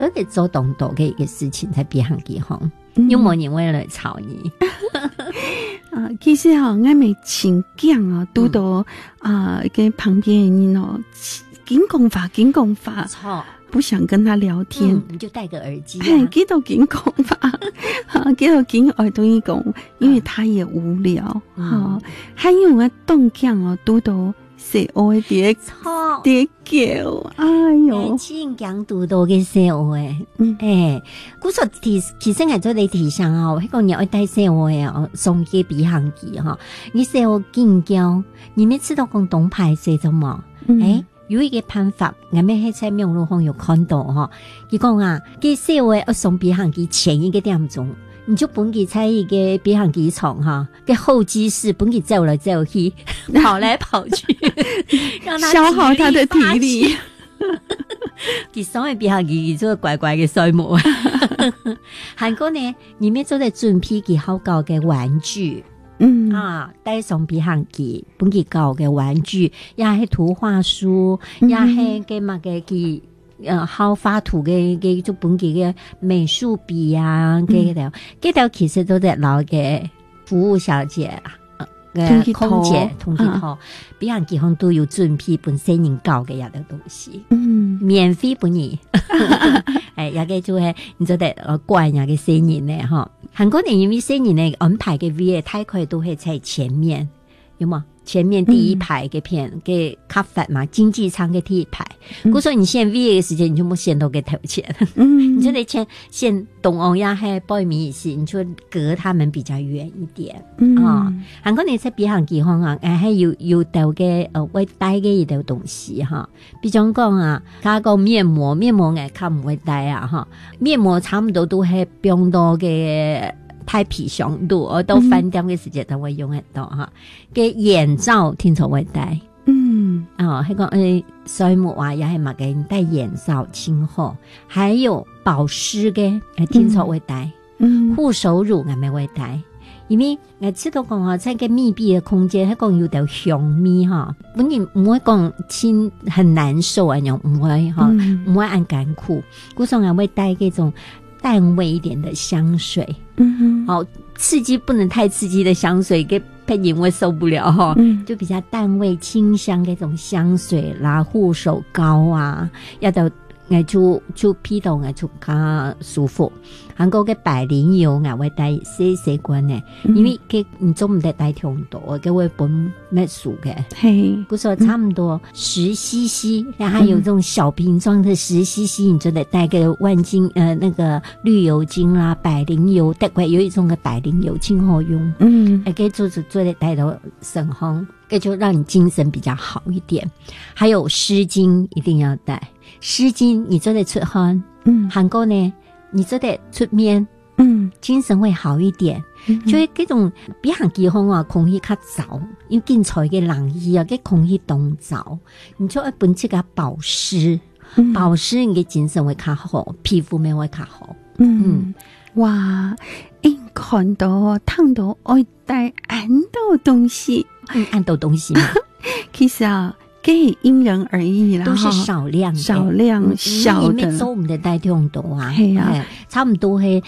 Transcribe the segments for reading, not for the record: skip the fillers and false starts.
而且做动作的一个事情在别行地方，有没人为了吵你？ 其实我们请讲拄到跟旁边的人紧讲法， 错。 不想跟他聊天， 你就戴个耳机给到紧讲法，给到紧耳朵一讲，因为他也无聊。还有动讲拄到说话的叫，哎呦， 真讲拄到嘅说话，古说其实係做你提醒迄個你要帶說話送嘅鼻行機你說話緊叫，你沒知道講東派說咗嘛？有一個辦法，我們喺在網絡上有看到佢講佢說話要送鼻行機前一個點鐘，你就本佢在一個鼻行機廠嘅候機室，本佢走來走去，跑來跑去，讓他消耗他的體力。 佢所謂鼻行機做怪怪嘅衰模。韓國呢，裡面做的準備佢好高嘅玩具。帶上鼻行機，本佢搞嘅玩具，也係圖畫書，也係嘅乜嘅佢好畫圖嘅就本佢嘅美術筆啊，嗰條其實都係老嘅服務小姐空姐通氣套，鼻行機上都有準備本新人搞嘅一啲東西，免費本你，也嘅就係你就得慣呀嘅新人咧韓國人因為新人呢安排嘅 V 太快都會在前面，有冇？前面第一排嘅片嘅咖啡嘛，經濟艙嘅第一排。故說你現 V 嘅時間，你就冇先到嘅頭前，你就得先東歐呀，係北美意思，你就隔他們比較遠一點。韓國人在鼻行機上係有到嘅會帶嘅一道東西比如講加個面膜我較唔會帶面膜差唔多都係標到嘅。太皮強度，我到飯店嘅時間都會用得到嘅眼罩聽說會戴，係講水母也係乜嘅戴眼罩清好，還有保濕嘅聽說會戴，護手乳我咪會戴，因為我知道講在個密閉嘅空間，係講有條香味本嚟唔會講親很難受樣唔會唔會按乾苦，故所我會戴嗰種淡味一點的香水，刺激不能太刺激的香水，給配音會受不了就比較淡味清香嘅種香水啦，護手膏要到就披到就較舒服。韓國嘅百靈油我會帶細罐嘅，因為佢唔總唔得帶太多，佢會本咩數嘅，故說差唔多10cc，然後還有這種小瓶裝的10cc，你就得帶個萬金那個綠油精啦、百靈油，大概有一種嘅百靈油清好用，給做得帶到身上，給就讓你精神比較好一點。還有濕巾一定要帶，濕巾你就得出汗，韓國呢你就得出面，精神會好一點。就係嗰種鼻行機上空氣較糟，因為建材嘅冷氣嘅空氣凍糟，你就要本這個保濕，保濕你嘅精神會較好，皮膚咪會較好。 哇！看到燙到愛帶暗豆東西， 暗豆東西嘛， 其實給因人而異啦， 都是少量小的， 因為做唔得帶太多差唔多係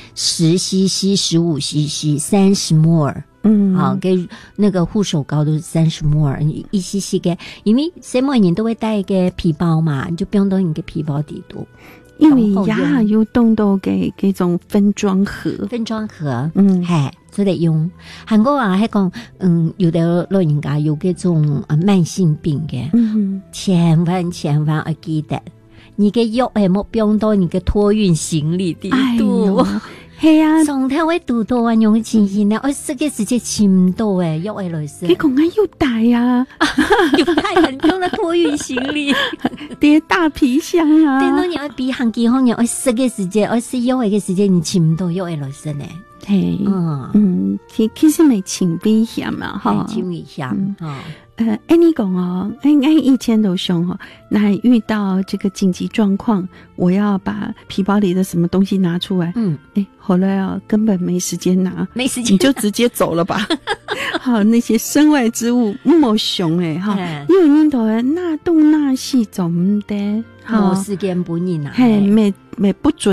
10cc、15cc、30 ml，給那個護手膏都是30 ml，1cc 嘅，因為每年都會帶一個皮包嘛，你就不用當你個皮包地多。因為也有凍到嘅嗰種分裝盒，所以用韓國係講，有的老人家有嗰種慢性病嘅，千萬要記得，你嘅藥係冇變到你嘅託運行李地度。係啊，上頭會拄到用情形咧，我食嘅時間簽到藥嘅來食。你講要帶要帶很重的託運行李，啲大皮箱對咯，你要鼻行機上我食嘅時間，我食藥嘅時間，你簽唔到藥嘅來食咧。其實咪請危險嘛，請危險你講以前都凶那遇到這個緊急狀況，我要把皮包裡的什麼東西拿出來，後來根本沒時間拿，你就直接走了吧。好，那些身外之物冇凶因為呢度那東那西做唔得，冇時間本人不准